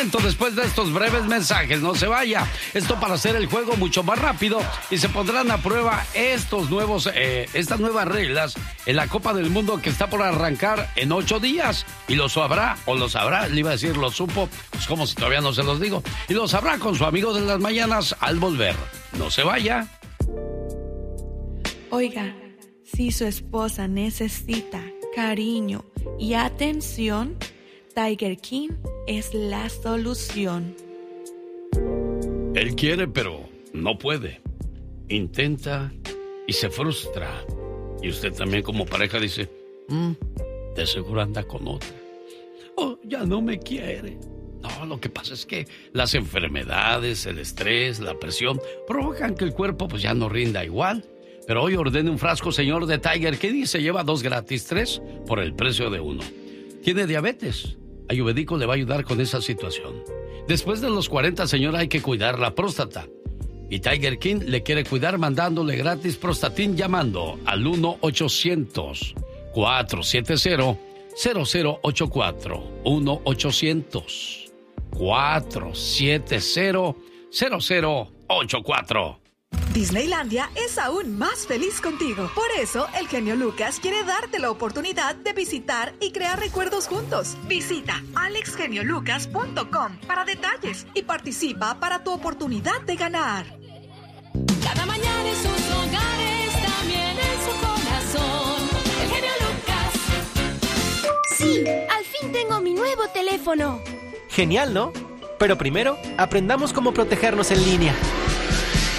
Después de estos breves mensajes, no se vaya. Esto para hacer el juego mucho más rápido y se pondrán a prueba estas nuevas reglas en la Copa del Mundo que está por arrancar en 8 días. Y lo sabrá, le iba a decir, lo supo, pues como si todavía no se los digo. Y lo sabrá con su amigo de las mañanas al volver. No se vaya. Oiga, si su esposa necesita cariño y atención, Tiger King es la solución. Él quiere, pero no puede. Intenta y se frustra. Y usted también como pareja dice, de seguro anda con otra. Oh, ya no me quiere. No, lo que pasa es que las enfermedades, el estrés, la presión provocan que el cuerpo pues ya no rinda igual. Pero hoy ordene un frasco, señor, de Tiger King y se lleva 2 gratis, 3 por el precio de 1. ¿Tiene diabetes? Ayurvédico le va a ayudar con esa situación. Después de los 40, señora, hay que cuidar la próstata. Y Tiger King le quiere cuidar mandándole gratis Prostatin llamando al 1-800-470-0084. 1-800-470-0084. Disneylandia es aún más feliz contigo. Por eso, el genio Lucas quiere darte la oportunidad de visitar y crear recuerdos juntos. Visita alexgeniolucas.com para detalles y participa para tu oportunidad de ganar. Cada mañana en sus hogares, también en su corazón, el genio Lucas. Sí, al fin tengo mi nuevo teléfono. Genial, ¿no? Pero primero, aprendamos cómo protegernos en línea.